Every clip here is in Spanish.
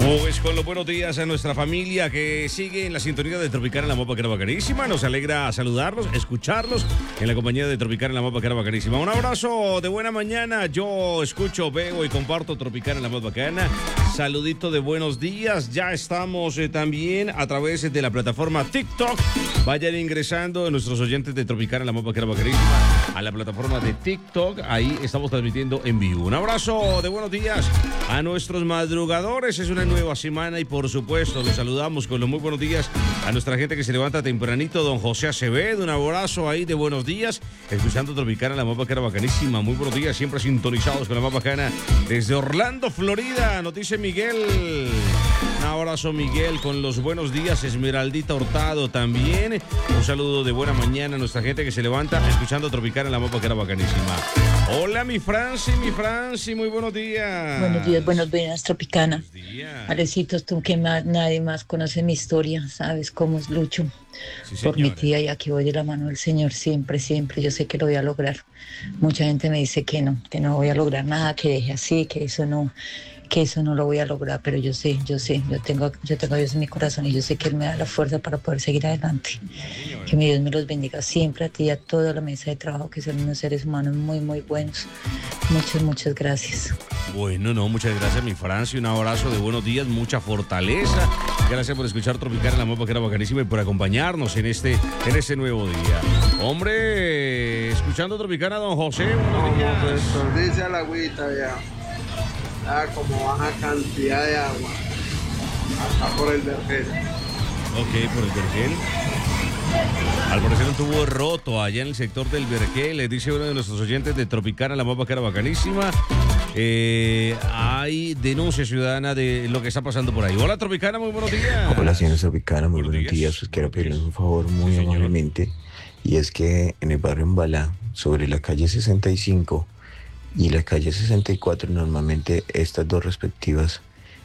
Pues con los buenos días a nuestra familia que sigue en la sintonía de Tropicana en la Mopa, que era bacanísima. Nos alegra saludarlos, escucharlos en la compañía de Tropicana en la Mopa, que era bacanísima. Un abrazo de buena mañana. Yo escucho, veo y comparto Tropicana en la Mopa bacana. Saludito de buenos días. Ya estamos también a través de la plataforma TikTok. Vayan ingresando nuestros oyentes de Tropicana en la Mopa, que era bacanísima, a la plataforma de TikTok. Ahí estamos transmitiendo en vivo. Un abrazo de buenos días a nuestros madrugadores. Es una nueva semana y por supuesto los saludamos con los muy buenos días a nuestra gente que se levanta tempranito. Don José Acevedo, un abrazo ahí de buenos días, escuchando Tropicana, la más bacana, bacanísima. Muy buenos días, siempre sintonizados con la más bacana desde Orlando, Florida. Nos dice Miguel. Un abrazo, Miguel, con los buenos días. Esmeraldita Hurtado también. Un saludo de buena mañana a nuestra gente que se levanta escuchando Tropicana, la más bacana, bacanísima. Hola, mi Franci, muy buenos días. Buenos días, Tropicana. Arecito, tú que nadie más conoce mi historia, sabes cómo es lucho por mi tía, y aquí voy de la mano del Señor siempre, yo sé que lo voy a lograr. Mucha gente me dice que no voy a lograr nada, que deje así, que eso no lo voy a lograr, pero yo sé, yo tengo a Dios en mi corazón y yo sé que Él me da la fuerza para poder seguir adelante. Que mi Dios me los bendiga siempre, a ti y a toda la mesa de trabajo, que son unos seres humanos muy, muy buenos. Muchas gracias. Bueno, muchas gracias, mi Francia. Un abrazo de buenos días, mucha fortaleza. Gracias por escuchar Tropicana en la Mopa, que era bacanísima, y por acompañarnos en este nuevo día. Hombre, escuchando Tropicana, don José, buenos días. Pues dice la agüita ya. Como baja cantidad de agua acá por el vergel. Ok, por el vergel. Al parecer un tubo roto allá en el sector del vergel, le dice uno de nuestros oyentes de Tropicana, la más bacana, bacanísima. Hay denuncia ciudadana de lo que está pasando por ahí. Hola, Tropicana, muy buenos días. Hola, señora Tropicana, muy buenos días. Pues quiero pedirles un favor muy amablemente, y es que en el barrio Embalá, sobre la calle 65 y la calle 64, normalmente estas dos respectivas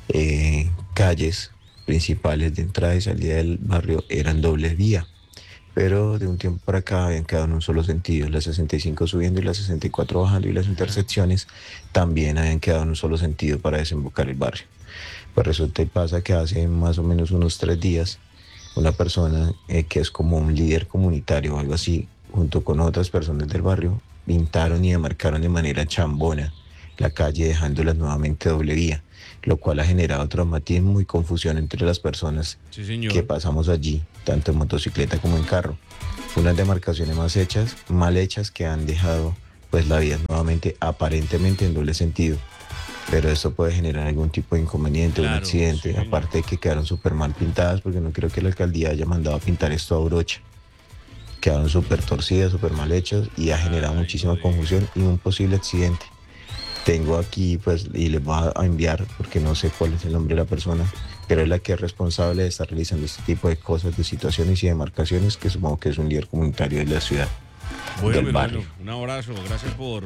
calles principales de entrada y salida del barrio eran doble vía, pero de un tiempo para acá habían quedado en un solo sentido, la 65 subiendo y la 64 bajando, y las intersecciones también habían quedado en un solo sentido para desembocar el barrio. Pues resulta y pasa que hace más o menos unos 3 días, una persona que es como un líder comunitario o algo así, junto con otras personas del barrio, pintaron y demarcaron de manera chambona la calle, dejándola nuevamente doble vía, lo cual ha generado traumatismo y confusión entre las personas que pasamos allí, tanto en motocicleta como en carro. Unas demarcaciones mal hechas que han dejado pues la vía nuevamente aparentemente en doble sentido, pero esto puede generar algún tipo de inconveniente, un accidente, aparte de que quedaron súper mal pintadas, porque no creo que la alcaldía haya mandado a pintar esto a brocha. Quedaron súper torcidas, súper mal hechas, y ha generado muchísima confusión y un posible accidente. Tengo aquí, pues, y les voy a enviar, porque no sé cuál es el nombre de la persona, pero es la que es responsable de estar realizando este tipo de cosas, de situaciones y demarcaciones, que supongo que es un líder comunitario de la ciudad. Bueno, mi hermano, un abrazo, gracias por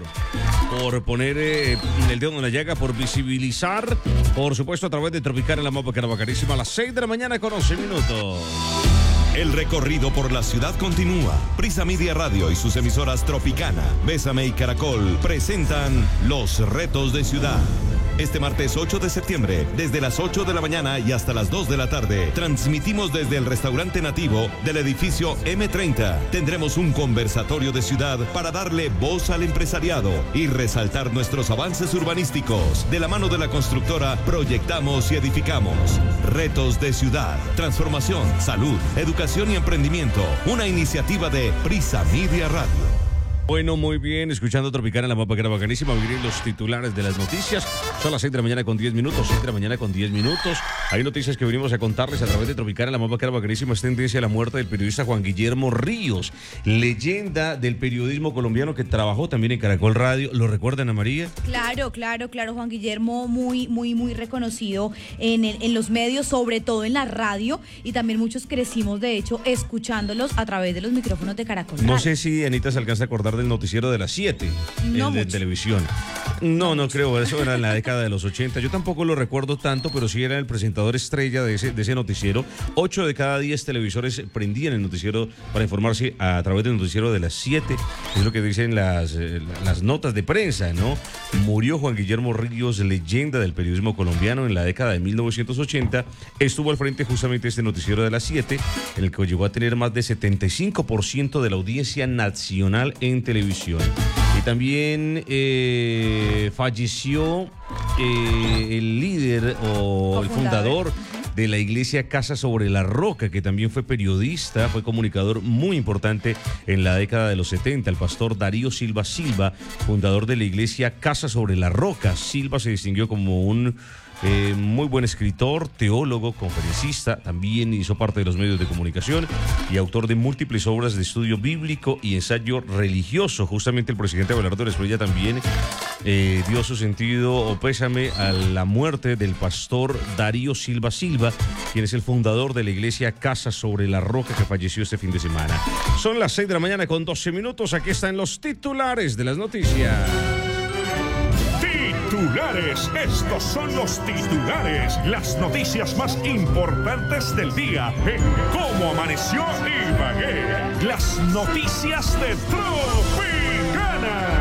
poner el dedo en la llaga, por visibilizar, por supuesto, a través de Tropicana en la Mopa, que era bacanísima, a las 6 de la mañana con 11 minutos. El recorrido por la ciudad continúa. Prisa Media Radio y sus emisoras Tropicana, Bésame y Caracol presentan Los Retos de Ciudad. Este martes 8 de septiembre, desde las 8 de la mañana y hasta las 2 de la tarde, transmitimos desde el restaurante nativo del edificio M30. Tendremos un conversatorio de ciudad para darle voz al empresariado y resaltar nuestros avances urbanísticos. De la mano de la constructora Proyectamos y Edificamos. Retos de Ciudad, transformación, salud, educación y emprendimiento. Una iniciativa de Prisa Media Radio. Bueno, muy bien, escuchando Tropicana en la Mopa, que era bacanísima. Miren los titulares de las noticias. Son las 6 de la mañana con 10 minutos, 6 de la mañana con 10 minutos. Hay noticias que venimos a contarles a través de Tropicana en la Mopa, que era bacanísima. Es tendencia a la muerte del periodista Juan Guillermo Ríos, leyenda del periodismo colombiano que trabajó también en Caracol Radio. ¿Lo recuerdan, Ana María? Claro, Juan Guillermo muy reconocido en los medios, sobre todo en la radio, y también muchos crecimos, de hecho, escuchándolos a través de los micrófonos de Caracol Radio. No sé si Anita se alcanza a acordar del noticiero de las 7, no el de mucho. televisión. No creo, eso era en la década de los 80. Yo tampoco lo recuerdo tanto, pero sí era el presentador estrella de ese noticiero. 8 de cada 10 televisores prendían el noticiero para informarse a través del noticiero de las 7. Es lo que dicen las notas de prensa, ¿no? Murió Juan Guillermo Ríos, leyenda del periodismo colombiano en la década de 1980. Estuvo al frente justamente de este noticiero de las 7, en el que llegó a tener más de 75% de la audiencia nacional en televisión. Y también falleció el líder o el fundador de la iglesia Casa sobre la Roca, que también fue periodista, fue comunicador muy importante en la década de los 70, el pastor Darío Silva, fundador de la iglesia Casa sobre la Roca. Silva se distinguió como un muy buen escritor, teólogo, conferencista, también hizo parte de los medios de comunicación y autor de múltiples obras de estudio bíblico y ensayo religioso. Justamente el presidente Abelardo Espriella también dio su sentido o pésame a la muerte del pastor Darío Silva, quien es el fundador de la iglesia Casa sobre la Roca, que falleció este fin de semana. Son las 6 de la mañana con 12 minutos. Aquí están los titulares de las noticias. Titulares, estos son los titulares, las noticias más importantes del día en Cómo Amaneció Ibagué. Las noticias de Tropicana.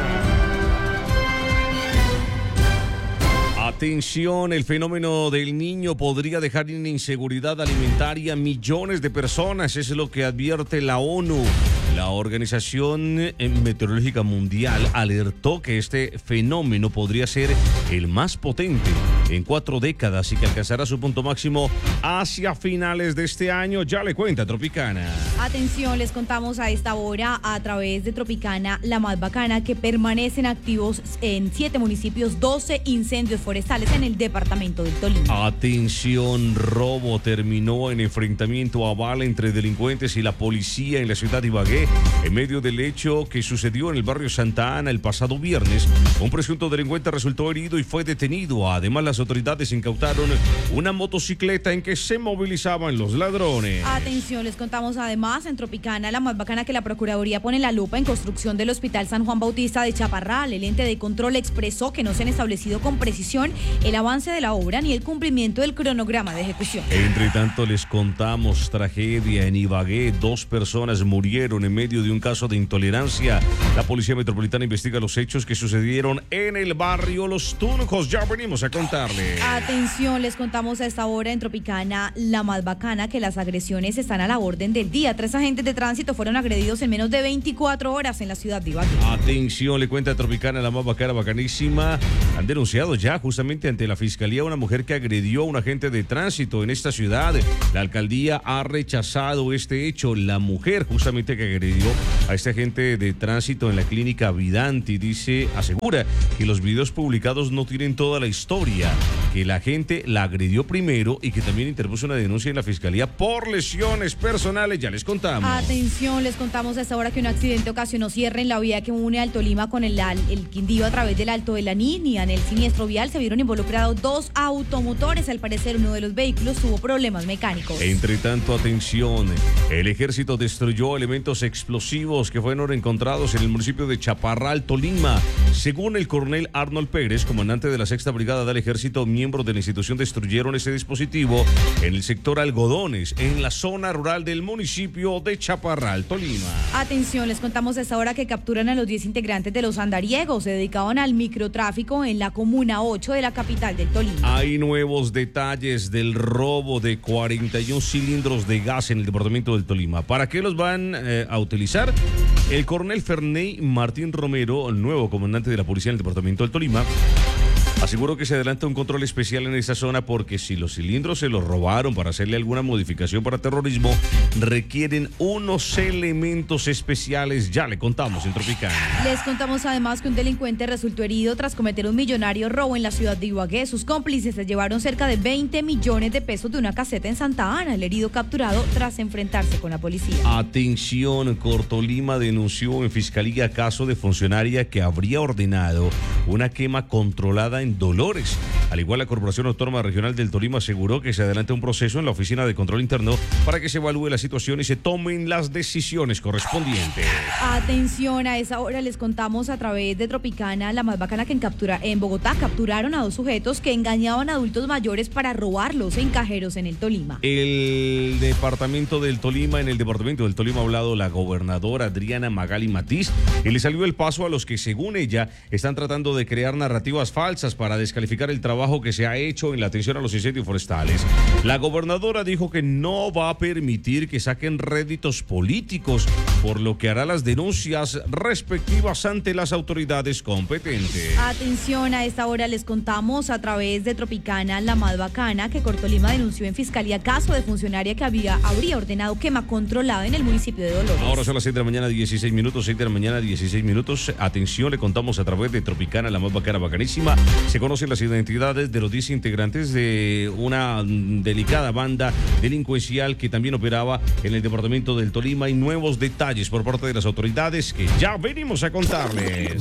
Atención, el fenómeno del Niño podría dejar en inseguridad alimentaria a millones de personas, es lo que advierte la ONU. La Organización Meteorológica Mundial alertó que este fenómeno podría ser el más potente en 4 décadas y que alcanzará su punto máximo hacia finales de este año. Ya le cuenta Tropicana. Atención, les contamos a esta hora a través de Tropicana La Más Bacana que permanecen activos en 7 municipios 12 incendios forestales en el departamento del Tolima. Atención, robo terminó en enfrentamiento a bala entre delincuentes y la policía en la ciudad de Ibagué. En medio del hecho que sucedió en el barrio Santa Ana el pasado viernes, un presunto delincuente resultó herido y fue detenido. Además, las autoridades incautaron una motocicleta en que se movilizaban los ladrones. Atención, les contamos además en Tropicana La Más Bacana que la Procuraduría pone la lupa en construcción del Hospital San Juan Bautista de Chaparral. El ente de control expresó que no se han establecido con precisión el avance de la obra ni el cumplimiento del cronograma de ejecución. Entre tanto, les contamos tragedia en Ibagué. 2 personas murieron en medio de un caso de intolerancia. La Policía Metropolitana investiga los hechos que sucedieron en el barrio Los Tunjos. Ya venimos a contarles. Atención, les contamos a esta hora en Tropicana La Más Bacana que las agresiones están a la orden del día. 3 agentes de tránsito fueron agredidos en menos de 24 horas en la ciudad de Ibagué. Atención, le cuenta Tropicana La Más Bacana, bacanísima. Han denunciado ya justamente ante la Fiscalía a una mujer que agredió a un agente de tránsito en esta ciudad. La alcaldía ha rechazado este hecho. La mujer justamente que agredió a este agente de tránsito en la clínica Vidanti asegura que los videos publicados no tienen toda la historia, que la gente la agredió primero y que también interpuso una denuncia en la Fiscalía por lesiones personales. Ya les contamos. Atención, les contamos a esta hora que un accidente ocasionó cierre en la vía que une al Tolima con el Quindío a través del Alto de la Niña. En el siniestro vial se vieron involucrados 2 automotores. Al parecer, uno de los vehículos tuvo problemas mecánicos. Entre tanto, atención, el ejército destruyó elementos explosivos que fueron encontrados en el municipio de Chaparral, Tolima. Según el coronel Arnold Pérez, comandante de la 6ª Brigada del Ejército, miembros de la institución destruyeron ese dispositivo en el sector Algodones, en la zona rural del municipio de Chaparral, Tolima. Atención, les contamos a esta hora que capturan a los 10 integrantes de los andariegos. Se dedicaban al microtráfico en la comuna 8 de la capital del Tolima. Hay nuevos detalles del robo de 41 cilindros de gas en el departamento del Tolima. ¿Para qué los van a utilizar? El coronel Ferney Martín Romero, el nuevo comandante de la policía en el departamento del Tolima, aseguró que se adelanta un control especial en esa zona porque si los cilindros se los robaron para hacerle alguna modificación para terrorismo, requieren unos elementos especiales. Ya le contamos en Tropicana. Les contamos además que un delincuente resultó herido tras cometer un millonario robo en la ciudad de Ibagué. Sus cómplices se llevaron cerca de 20 millones de pesos de una caseta en Santa Ana. El herido capturado tras enfrentarse con la policía. Atención, Cortolima denunció en Fiscalía caso de funcionaria que habría ordenado una quema controlada en Dolores. Al igual, la Corporación Autónoma Regional del Tolima aseguró que se adelanta un proceso en la Oficina de Control Interno para que se evalúe la situación y se tomen las decisiones correspondientes. Atención, a esa hora les contamos a través de Tropicana, la más bacana, que en Bogotá capturaron a 2 sujetos que engañaban a adultos mayores para robarlos en cajeros en el Tolima. En el departamento del Tolima ha hablado la gobernadora Adriana Magali Matiz y le salió el paso a los que, según ella, están tratando de crear narrativas falsas para descalificar el trabajo que se ha hecho en la atención a los incendios forestales. La gobernadora dijo que no va a permitir que saquen réditos políticos, por lo que hará las denuncias respectivas ante las autoridades competentes. Atención, a esta hora les contamos a través de Tropicana, la más bacana, que Cortolima denunció en fiscalía caso de funcionaria que habría ordenado quema controlada en el municipio de Dolores. Ahora son las 6 de la mañana, 16 minutos, 6 de la mañana, 16 minutos. Atención, le contamos a través de Tropicana, la más bacana, bacanísima. Se conocen las identidades de los 10 integrantes de una delicada banda delincuencial que también operaba en el departamento del Tolima, y nuevos detalles por parte de las autoridades que ya venimos a contarles.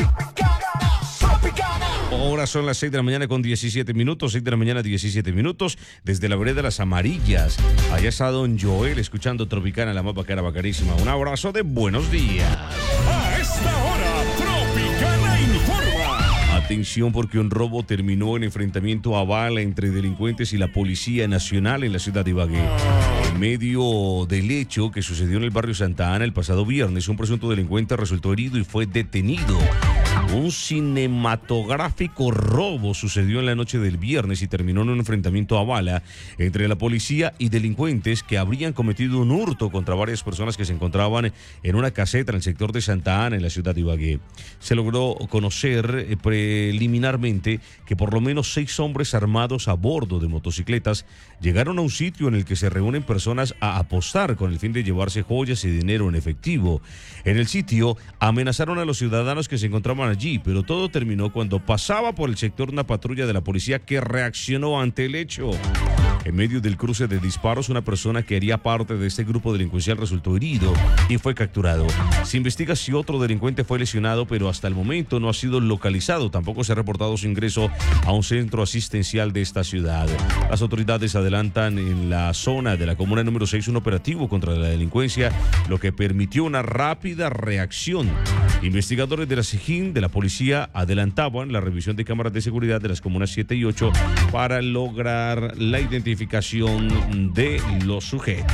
Ahora son las 6 de la mañana con 17 minutos, 6 de la mañana 17 minutos, desde la vereda de Las Amarillas. Allá está don Joel escuchando Tropicana, la más bacana, bacanísima. Un abrazo de buenos días. A esta hora, Tropicana informa. Atención, porque un robo terminó en enfrentamiento a bala entre delincuentes y la Policía Nacional en la ciudad de Ibagué. En medio del hecho que sucedió en el barrio Santa Ana el pasado viernes, un presunto delincuente resultó herido y fue detenido. Un cinematográfico robo sucedió en la noche del viernes y terminó en un enfrentamiento a bala entre la policía y delincuentes que habrían cometido un hurto contra varias personas que se encontraban en una caseta en el sector de Santa Ana, en la ciudad de Ibagué. Se logró conocer preliminarmente que por lo menos 6 hombres armados a bordo de motocicletas llegaron a un sitio en el que se reúnen personas a apostar con el fin de llevarse joyas y dinero en efectivo. En el sitio amenazaron a los ciudadanos que se encontraban allí, pero todo terminó cuando pasaba por el sector una patrulla de la policía que reaccionó ante el hecho. En medio del cruce de disparos, una persona que haría parte de este grupo delincuencial resultó herido y fue capturado. Se investiga si otro delincuente fue lesionado, pero hasta el momento no ha sido localizado. Tampoco se ha reportado su ingreso a un centro asistencial de esta ciudad. Las autoridades adelantan en la zona de la comuna número 6 un operativo contra la delincuencia, lo que permitió una rápida reacción. Investigadores de la SIJIN de la policía adelantaban la revisión de cámaras de seguridad de las comunas 7 y 8 para lograr la identificación de los sujetos.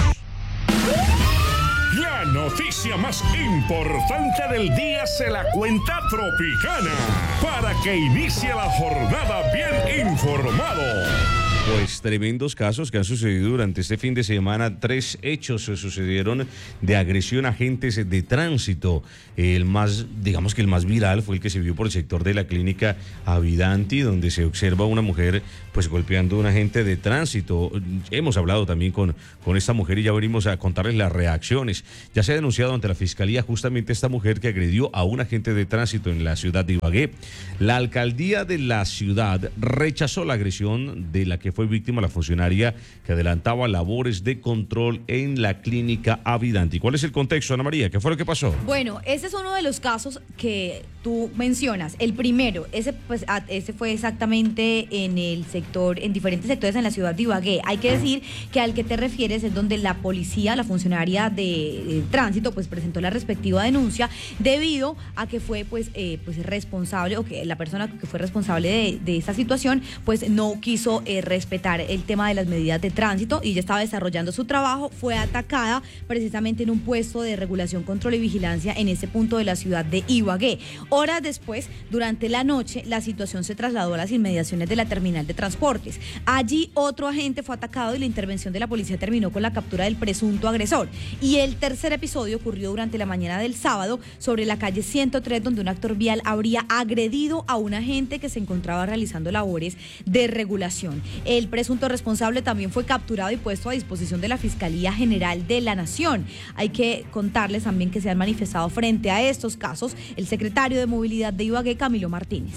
La noticia más importante del día se la cuenta Tropicana, para que inicie la jornada bien informado. Pues tremendos casos que han sucedido durante este fin de semana. 3 hechos sucedieron de agresión a agentes de tránsito. El más viral fue el que se vio por el sector de la clínica Avidanti, donde se observa una mujer pues golpeando a un agente de tránsito. Hemos hablado también con esta mujer y ya venimos a contarles las reacciones. Ya se ha denunciado ante la fiscalía justamente esta mujer que agredió a un agente de tránsito en la ciudad de Ibagué. La alcaldía de la ciudad rechazó la agresión de la que fue víctima la funcionaria que adelantaba labores de control en la clínica Avidanti. ¿Cuál es el contexto, Ana María? ¿Qué fue lo que pasó? Bueno, ese es uno de los casos que tú mencionas. El primero, ese fue exactamente en diferentes sectores en la ciudad de Ibagué. Hay que decir que al que te refieres es donde la policía, la funcionaria de tránsito, pues presentó la respectiva denuncia debido a que fue pues responsable, o que la persona que fue responsable de esta situación pues no quiso respetar el tema de las medidas de tránsito y ya estaba desarrollando su trabajo. Fue atacada precisamente en un puesto de regulación, control y vigilancia en ese punto de la ciudad de Ibagué. Horas después, durante la noche, la situación se trasladó a las inmediaciones de la terminal de transportes. Allí otro agente fue atacado y la intervención de la policía terminó con la captura del presunto agresor. Y el tercer episodio ocurrió durante la mañana del sábado sobre la calle 103, donde un actor vial habría agredido a un agente que se encontraba realizando labores de regulación. El presunto responsable también fue capturado y puesto a disposición de la Fiscalía General de la Nación. Hay que contarles también que se han manifestado frente a estos casos el secretario de Movilidad de Ibagué, Camilo Martínez.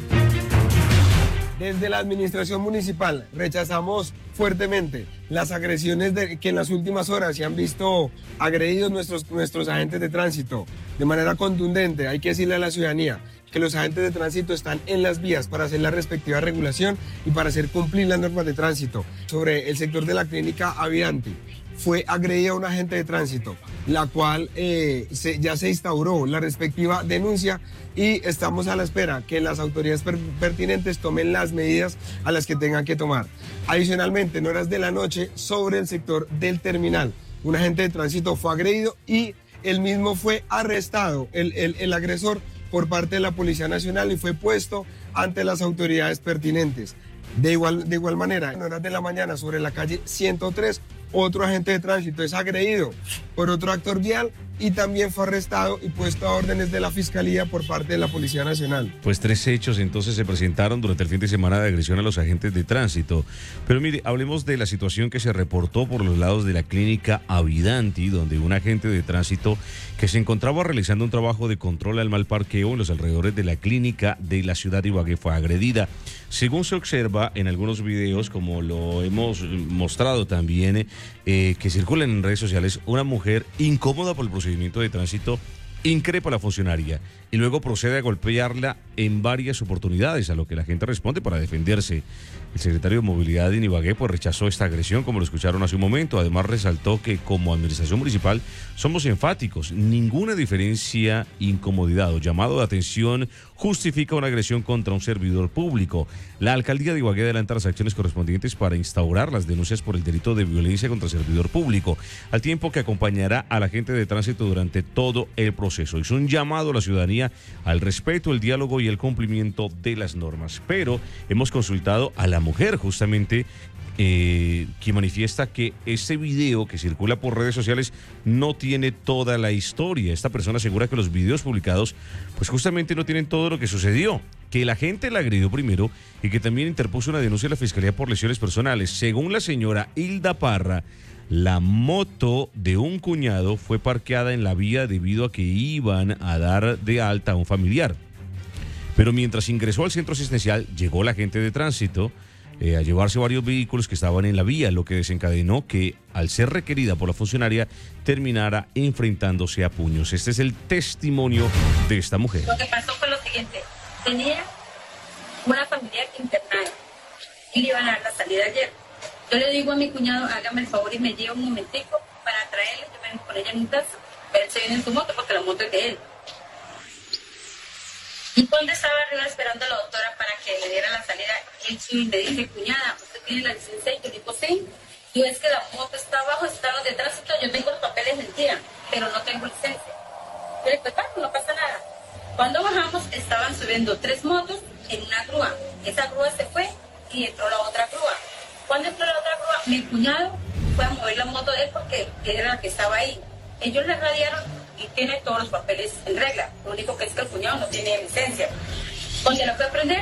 Desde la administración municipal rechazamos fuertemente las agresiones que en las últimas horas se han visto agredidos nuestros agentes de tránsito de manera contundente. Hay que decirle a la ciudadanía que los agentes de tránsito están en las vías para hacer la respectiva regulación y para hacer cumplir las normas de tránsito. Sobre el sector de la clínica Avidanti, fue agredida un agente de tránsito, la cual ya se instauró la respectiva denuncia y estamos a la espera que las autoridades pertinentes tomen las medidas a las que tengan que tomar. Adicionalmente, en horas de la noche, sobre el sector del terminal, un agente de tránsito fue agredido y él mismo fue arrestado, el agresor, por parte de la Policía Nacional y fue puesto ante las autoridades pertinentes. De igual manera, en horas de la mañana, sobre la calle 103, otro agente de tránsito es agredido por otro actor vial y también fue arrestado y puesto a órdenes de la Fiscalía por parte de la Policía Nacional. Pues 3 hechos entonces se presentaron durante el fin de semana de agresión a los agentes de tránsito. Pero mire, hablemos de la situación que se reportó por los lados de la clínica Avidanti, donde un agente de tránsito que se encontraba realizando un trabajo de control al mal parqueo en los alrededores de la clínica de la ciudad de Ibagué fue agredida. Según se observa en algunos videos, como lo hemos mostrado también, que circulan en redes sociales, una mujer incómoda por el procedimiento de tránsito increpa a la funcionaria y luego procede a golpearla en varias oportunidades, a lo que la gente responde para defenderse. El secretario de Movilidad de Ibagué pues rechazó esta agresión, como lo escucharon hace un momento. Además resaltó que como administración municipal somos enfáticos, ninguna diferencia, incomodidad o llamado de atención justifica una agresión contra un servidor público. La alcaldía de Ibagué adelanta las acciones correspondientes para instaurar las denuncias por el delito de violencia contra servidor público, al tiempo que acompañará a la gente de tránsito durante todo el proceso. Hizo un llamado a la ciudadanía al respeto, el diálogo y el cumplimiento de las normas. Pero hemos consultado a la mujer justamente que manifiesta que este video que circula por redes sociales no tiene toda la historia. Esta persona asegura que los videos publicados pues justamente no tienen todo lo que sucedió, que la gente la agredió primero y que también interpuso una denuncia a la Fiscalía por lesiones personales. Según la señora Hilda Parra, la moto de un cuñado fue parqueada en la vía debido a que iban a dar de alta a un familiar. Pero mientras ingresó al centro asistencial, llegó la gente de tránsito a llevarse varios vehículos que estaban en la vía, lo que desencadenó que, al ser requerida por la funcionaria, terminara enfrentándose a puños. Este es el testimonio de esta mujer. Lo que pasó fue lo siguiente: tenía una familiar internada y le iban a dar la salida ayer. Yo le digo a mi cuñado, hágame el favor y me lleva un momentico para traerle, yo vengo con ella en mi casa, pero él se viene en su moto porque la moto es de él. Y cuando estaba arriba esperando a la doctora para que le diera la salida, él me dice, cuñada, ¿usted tiene la licencia? Y yo digo, sí. Y es que la moto está abajo, está los de tránsito, yo tengo los papeles del día, pero no tengo licencia. Yo le digo, pues no pasa nada. Cuando bajamos, estaban subiendo 3 motos en una grúa. Esa grúa se fue y entró la otra grúa. Cuando entró la otra grúa, mi cuñado fue a mover la moto de él porque era la que estaba ahí. Ellos le radiaron y tiene todos los papeles en regla. Lo único que es que el cuñado no tiene licencia. Cuando la fue a prender,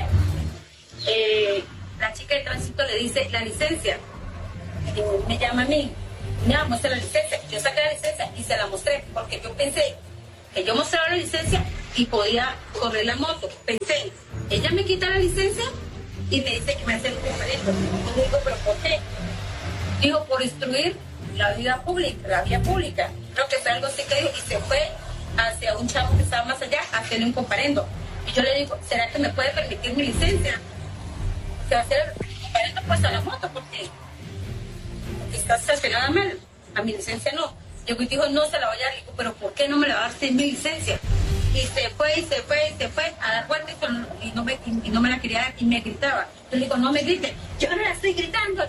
la chica de tránsito le dice la licencia. Me llama a mí, me muestra la licencia. Yo saqué la licencia y se la mostré porque yo pensé que yo mostraba la licencia y podía correr la moto. Pensé, ella me quita la licencia y me dice que me hace un referendo. Yo digo, ¿pero por qué? Dijo, por destruir la vida pública, la vía pública. Creo que fue algo así que dijo y se fue hacia un chavo que estaba más allá a hacerle un comparendo. Y yo le digo, ¿será que me puede permitir mi licencia? Se va a hacer el comparendo pues a la moto porque está estacionada mal. A mi licencia no. Yo dijo, no se la voy a dar. Digo, ¿pero por qué no me la va a dar sin mi licencia? Y se fue a dar vueltas y no me la quería dar y me gritaba. Yo le digo, no me grite. Yo no la estoy gritando.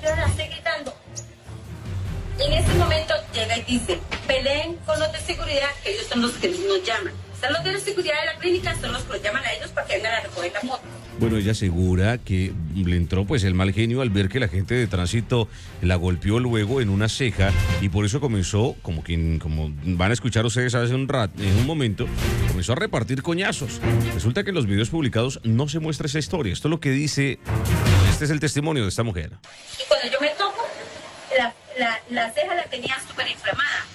En ese momento llega y dice, peleen con los de seguridad, que ellos son los que nos llaman. O sea, los de la seguridad de la clínica son los que los llaman a ellos para que vengan a recoger la moto. Bueno, ella asegura que le entró pues el mal genio al ver que la gente de tránsito la golpeó luego en una ceja y por eso comenzó, como van a escuchar ustedes hace un rato, en un momento, comenzó a repartir coñazos. Resulta que en los videos publicados no se muestra esa historia. Esto es lo que dice, este es el testimonio de esta mujer. Y cuando yo me toco, la ceja la tenía súper inflamada.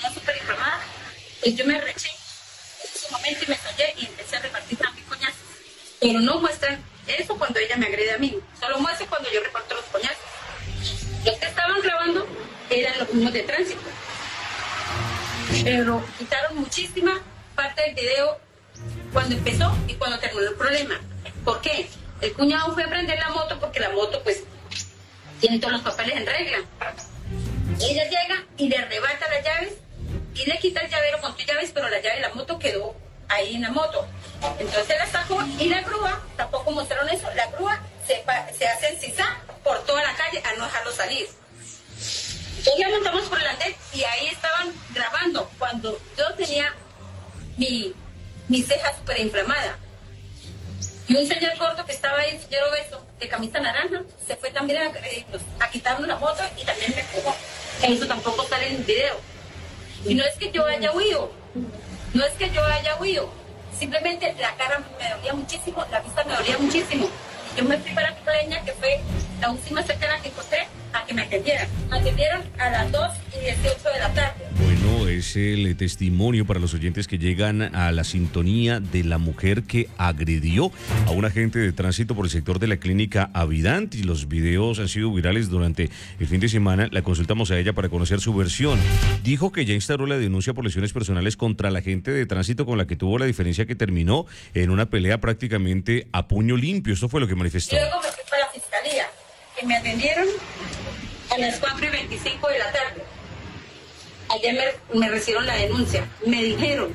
Y yo me reché en ese momento y me soñé y empecé a repartir también coñazos. Pero no muestran eso cuando ella me agrede a mí. Solo muestran cuando yo reparto los coñazos. Los que estaban grabando eran los mismos de tránsito. Pero quitaron muchísima parte del video cuando empezó y cuando terminó el problema. ¿Por qué? El cuñado fue a prender la moto porque la moto pues tiene todos los papeles en regla. Ella llega y le arrebata las llaves y le quita el llavero con tus llaves, pero la llave de la moto quedó ahí en la moto. Entonces la sacó y la grúa, tampoco mostraron eso, la grúa se hace encisar por toda la calle a no dejarlo salir. Entonces ya montamos por el andén y ahí estaban grabando cuando yo tenía mi ceja súper inflamada. Y un señor gordo que estaba ahí, el señor obeso, de camisa naranja, se fue también a quitarnos la moto y también me empujó. Eso tampoco sale en el video. Y no es que yo haya huido, simplemente la cara me dolía muchísimo, la vista me dolía muchísimo. Yo me fui para Picoleña, que fue la última cercana que encontré, a que me atendieran. Me atendieron a las 2:18 de la tarde. Bueno, es el testimonio para los oyentes que llegan a la sintonía de la mujer que agredió a un agente de tránsito por el sector de la clínica Avidanti. Los videos han sido virales durante el fin de semana. La consultamos a ella para conocer su versión. Dijo que ya instauró la denuncia por lesiones personales contra la agente de tránsito, con la que tuvo la diferencia que terminó en una pelea prácticamente a puño limpio. Esto fue lo que manifestó. Luego me fui para la fiscalía, que me atendieron a las 4:25 de la tarde. Ayer me recibieron la denuncia. Me dijeron,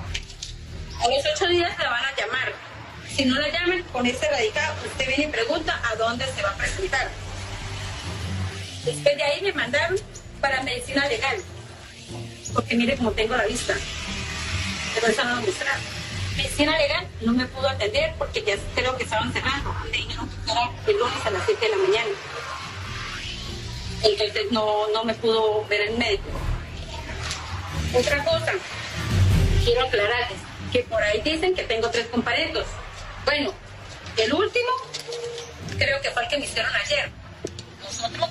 a los 8 días la van a llamar. Si no la llaman, con ese radicado, usted viene y pregunta a dónde se va a presentar. Después de ahí me mandaron para medicina legal. Porque mire cómo tengo la vista. Pero eso no lo mostraron. Medicina legal no me pudo atender porque ya creo que estaban cerrando. Me dijeron que era el lunes a las 7 de la mañana. Entonces no me pudo ver el médico. Otra cosa, quiero aclararles que por ahí dicen que tengo 3 comparendos. Bueno, el último creo que fue el que me hicieron ayer. Los otros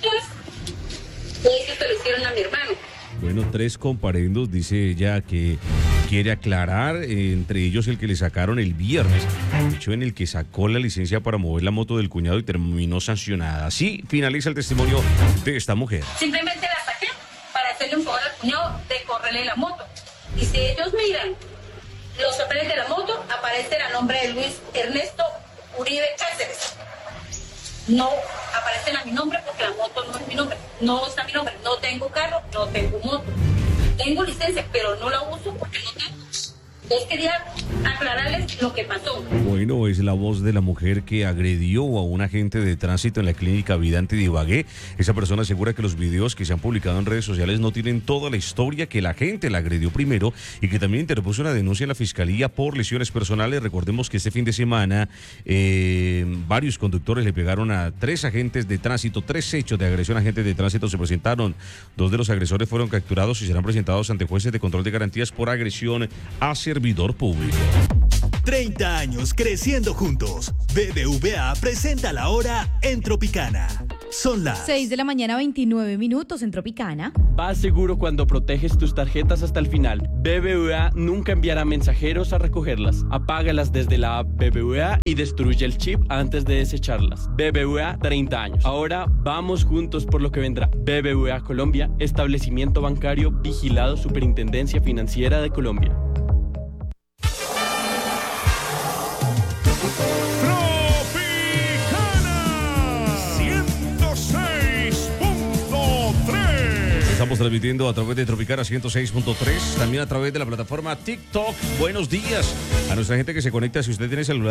2, ellos se lo hicieron a mi hermano. Bueno, 3 comparendos, dice ella que quiere aclarar, entre ellos el que le sacaron el viernes, hecho en el que sacó la licencia para mover la moto del cuñado y terminó sancionada. Así finaliza el testimonio de esta mujer. Simplemente la saqué para hacerle un favor al cuñado de correrle la moto. Y si ellos miran los papeles de la moto, aparece el nombre de Luis Ernesto Uribe Cáceres. No aparecen a mi nombre porque la moto no es mi nombre. No está mi nombre. No tengo carro, no tengo moto. Tengo licencia, pero no la uso porque no tengo. Entonces quería aclararles lo que pasó. Bueno, es la voz de la mujer que agredió a un agente de tránsito en la clínica Avidanti de Ibagué. Esa persona asegura que los videos que se han publicado en redes sociales no tienen toda la historia, que la agente la agredió primero y que también interpuso una denuncia en la fiscalía por lesiones personales. Recordemos que este fin de semana varios conductores le pegaron a 3 agentes de tránsito. 3 hechos de agresión a agentes de tránsito se presentaron. 2 de los agresores fueron capturados y serán presentados ante jueces de control de garantías por agresión a servidor público. 30 años creciendo juntos. BBVA presenta la hora en Tropicana. Son las 6 de la mañana, 29 minutos en Tropicana. Vas seguro cuando proteges tus tarjetas hasta el final. BBVA nunca enviará mensajeros a recogerlas. Apágalas desde la app BBVA y destruye el chip antes de desecharlas. BBVA 30 años. Ahora vamos juntos por lo que vendrá. BBVA Colombia, establecimiento bancario vigilado Superintendencia Financiera de Colombia. Estamos transmitiendo a través de Tropicana 106.3, también a través de la plataforma TikTok. Buenos días a nuestra gente que se conecta. Si usted tiene celular